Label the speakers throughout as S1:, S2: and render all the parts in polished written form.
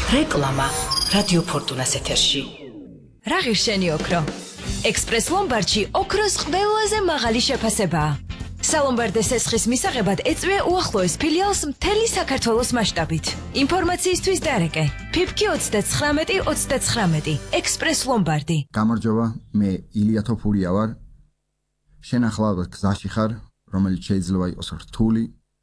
S1: რეკლამა რადიო ფორტუნას ეთერში.
S2: რა ღირშენი ოქრო? ექსპრეს ლომბარდში ოქროს ყველაზე მაღალი შეფასებაა. სალომბარდეს ესხის მისაღებად ეწვია უახლოეს ფილიალს მთელი საქართველოს მასშტაბით. ინფორმაციისთვის დარეკე. ფიფკი 39-39. ექსპრეს ლომბარდი.
S3: გამარჯობა, მე ილია თოფურია ვარ. შენ ახლა გზაში ხარ, რომელიც შეიძლება იყოს რთული,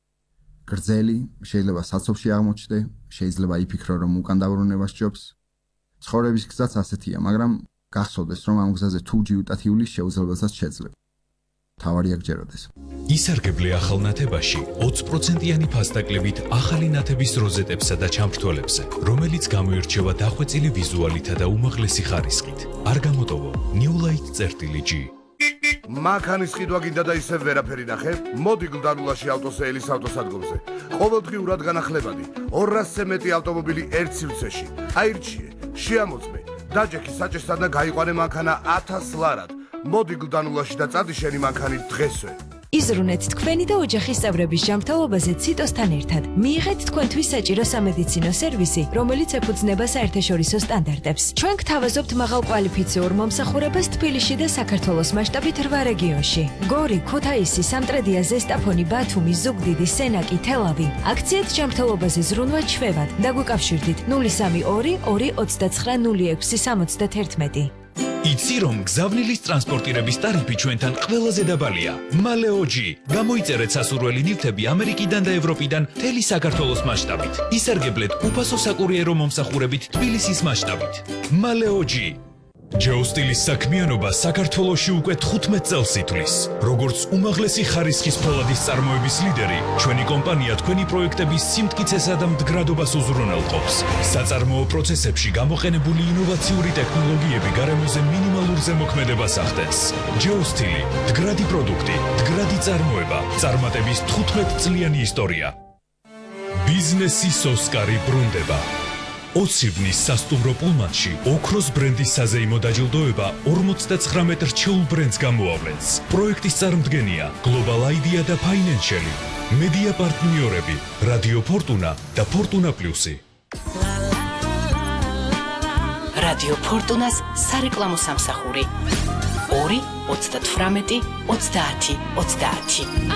S3: გრძელი, შეიძლება საცობში აღმოჩნდე, შეიძლება იფიქრო, რომ უკან დაბრუნება სჯობს. ცხოვრების გზაც ასეთია, მაგრამ გახსოვდეს, რომ ამ გზაზე თუ ჯიუტათ იulis შეუძლებელსაც შეძლებ. თავარია გჯეროდეს.
S4: ისარგებლე ახალ ნათებაში 20%-იანი ფასდაკლებით ახალი ნათების როზეტებსა და ჩამრთველებზე, რომელიც გამოირჩევა დახვეწილი ვიზუალითა და უმაღლესი ხარისხით. არ გამოტოვო New Light-G.
S5: მანქანის ყიდვა გინდა და ისევ ვერაფერი ნახე? მოდი გლდანულაში ავტოსეელის ავტოსადგომზე. ყოველდღიურად განახლებადი 200-ზე მეტი ავტომობილი ერთ სივრცეში. აირჩიე, შეამოწმე, დაჯექი საჭესთან და გაიყვანე მანქანა 1000 ლარად. მოდი გლდანულაში და წადი შენი მანქანით დღესვე.
S2: იზრუნეთ თქვენი და ოჯახის წევრების ჯანმრთელობაზე ციტოსთან ერთად. მიიღეთ თქვენთვის საჭირო სამედიცინო სერვისი, რომელიც ეფუძნება საერთაშორისო სტანდარტებს. ჩვენ გთავაზობთ მაღალკვალიფიციურ მომსახურებას თბილისში და საქართველოს მასშტაბით 8 რეგიონში. გორი, ქუთაისი, სამტრედია, ზესტაფონი, ბათუმი, ზუგდიდი, სენაკი, თელავი. აქციეთ ჯანმრთელობაზე ზრუნვა ჩვევად. დაგვიკავშირდით 032 229 0671.
S4: იცი რომ გზავნილის ტრანსპორტირების ტარიფი ჩვენთან ყველაზე დაბალია. მალეოჯი. გამოიწერეთ სასურველი ნივთები ამერიკიდან და ევროპიდან მთელი საქართველოს მასშტაბით. ისარგებლეთ უფასო საკურიერო მომსახურებით თბილისის მასშტაბით. მალეოჯი. ჯეოსტილის საქმიანობა საქართველოში უკვე 15 წელს ითვლის. როგორც უმაღლესი ხარისხის ფოლადის წარმოების ლიდერი, ჩვენი კომპანია თქვენი პროექტების სიმტკიცესა და მდგრადობას უზრუნველყოფს. საწარმოო პროცესებში გამოყენებული ინოვაციური ტექნოლოგიები გარემოზე მინიმალურ ზემოქმედებას ახდენს. ჯეოსტილი, მდგრადი პროდუქტი, მდგრადი წარმოება, წარმატების 15 წლიანი ისტორია. ბიზნესის ოსკარი ბრუნდება. ოცივნის სასტუმრო პულმანში ოქროს ბრენდის საზეიმო დაჯილდოება 59 რჩეულ ბრენდს გამოავლენს. პროექტის წარმდგენია Global Idea და Financial. მედია პარტნიორები რადიო ფორტუნა და ფორტუნა პლუსი.
S1: რადიო ფორტუნას სარეკლამო სამსახური 2 38 30 30.